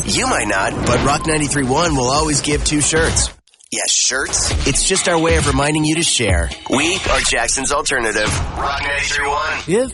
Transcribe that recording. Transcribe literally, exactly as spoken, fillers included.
You might not, but Rock ninety-three point one will always give two shirts. Yes, shirts. It's just our way of reminding you to share. We are Jackson's alternative. Rock ninety-three point one. If